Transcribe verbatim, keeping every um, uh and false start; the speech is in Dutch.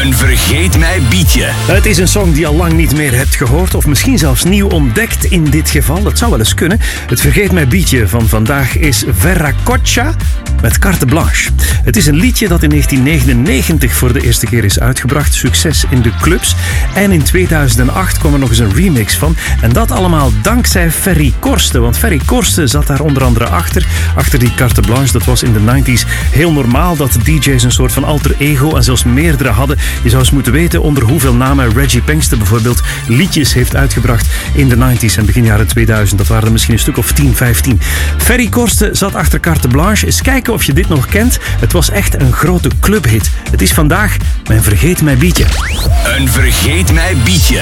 Een vergeet mij bietje. Het is een song die al lang niet meer hebt gehoord of misschien zelfs nieuw ontdekt in dit geval. Dat zou wel eens kunnen. Het vergeet mij bietje van vandaag is Verracocha met Carte Blanche. Het is een liedje dat in negentien negenennegentig voor de eerste keer is uitgebracht. Succes in de clubs. En in tweeduizend acht kwam er nog eens een remix van. En dat allemaal dankzij Ferry Corsten. Want Ferry Corsten zat daar onder andere achter. Achter die Carte Blanche. Dat was in de negentig heel normaal dat D J's een soort van alter ego en zelfs meerdere hadden. Je zou eens moeten weten onder hoeveel namen Reggie Pinkster bijvoorbeeld liedjes heeft uitgebracht in de negentig en begin jaren tweeduizend. Dat waren er misschien een stuk of tien, vijftien. Ferry Corsten zat achter Carte Blanche. Eens kijken of je dit nog kent. Het was echt een grote clubhit. Het is vandaag mijn vergeet mij bietje. Een vergeet mij bietje.